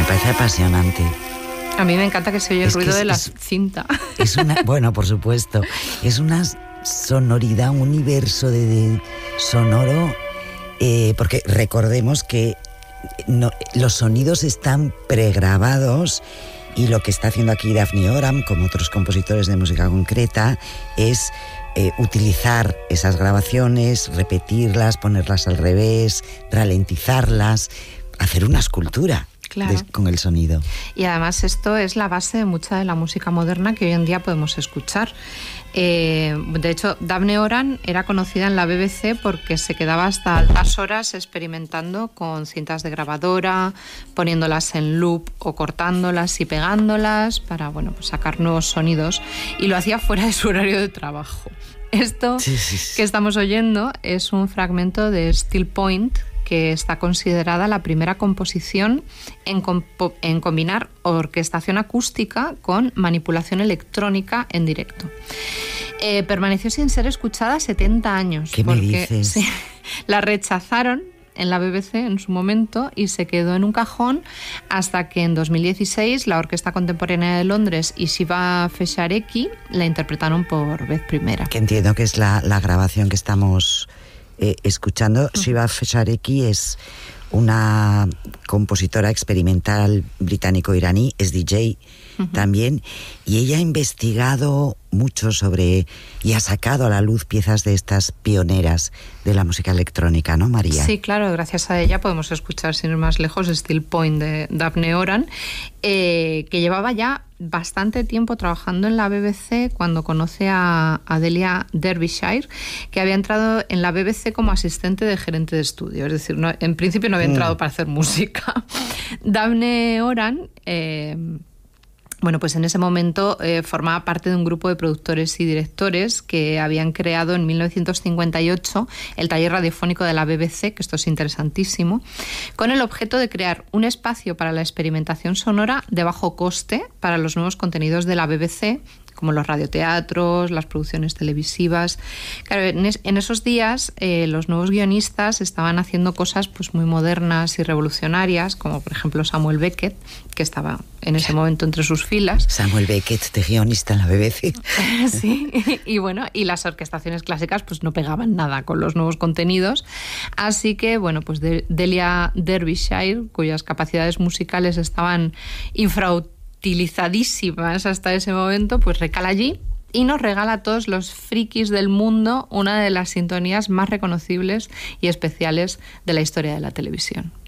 parece apasionante. A mí me encanta que se oye el ruido de la cinta. Bueno, por supuesto. Es una sonoridad, un universo de sonoro, porque recordemos que los sonidos están pregrabados, y lo que está haciendo aquí Daphne Oram, como otros compositores de música concreta, es utilizar esas grabaciones, repetirlas, ponerlas al revés, ralentizarlas, hacer una escultura. Claro. Con el sonido. Y además esto es la base de mucha de la música moderna que hoy en día podemos escuchar. De hecho, Daphne Oram era conocida en la BBC porque se quedaba hasta altas horas experimentando con cintas de grabadora, poniéndolas en loop o cortándolas y pegándolas para, bueno, pues sacar nuevos sonidos, y lo hacía fuera de su horario de trabajo. Esto que estamos oyendo es un fragmento de Still Point, que está considerada la primera composición en combinar orquestación acústica con manipulación electrónica en directo. Permaneció sin ser escuchada 70 años. ¿Qué me dices? Sí, la rechazaron en la BBC en su momento y se quedó en un cajón hasta que en 2016 la Orquesta Contemporánea de Londres y Shiva Fesharecki la interpretaron por vez primera. Que entiendo que es la grabación que estamos escuchando. Shiva Fesharecki es una compositora experimental británico-iraní, es DJ también, y ella ha investigado mucho sobre y ha sacado a la luz piezas de estas pioneras de la música electrónica, ¿no, María? Sí, claro, gracias a ella podemos escuchar, sin ir más lejos, Still Point de Daphne Oram, que llevaba ya bastante tiempo trabajando en la BBC cuando conoce a Delia Derbyshire, que había entrado en la BBC como asistente de gerente de estudio, es decir, no, en principio no había entrado para hacer música. Daphne Oram, bueno, pues en ese momento formaba parte de un grupo de productores y directores que habían creado en 1958 el taller radiofónico de la BBC, que esto es interesantísimo, con el objeto de crear un espacio para la experimentación sonora de bajo coste para los nuevos contenidos de la BBC, como los radioteatros, las producciones televisivas. Claro, en esos días los nuevos guionistas estaban haciendo cosas pues muy modernas y revolucionarias, como por ejemplo Samuel Beckett, que estaba en ese momento entre sus filas. Samuel Beckett, de guionista en la BBC. Sí, y bueno, y las orquestaciones clásicas pues no pegaban nada con los nuevos contenidos. Así que, bueno, pues Delia Derbyshire, cuyas capacidades musicales estaban utilizadísimas hasta ese momento, pues recala allí y nos regala a todos los frikis del mundo una de las sintonías más reconocibles y especiales de la historia de la televisión.